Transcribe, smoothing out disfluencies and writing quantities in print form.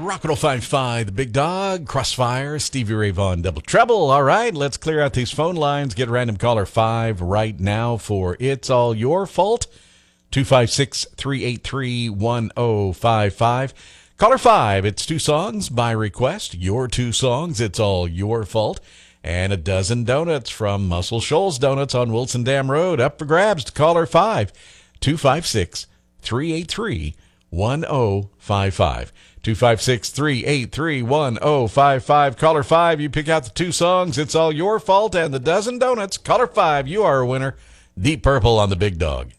Rock 105.5, the big dog, Crossfire, Stevie Ray Vaughan, Double Treble. All right, let's clear out these phone lines. Get random caller 5 right now for It's All Your Fault. 256-383-1055. Caller 5, it's 2 songs by request. Your 2 songs, It's All Your Fault. And a dozen donuts from Muscle Shoals Donuts on Wilson Dam Road. Up for grabs to caller 5. 256-383-1055. 256-383-1055. Caller 5, you pick out the 2 songs. It's All Your Fault and the dozen donuts. Caller 5, you are a winner. Deep Purple on the Big Dog.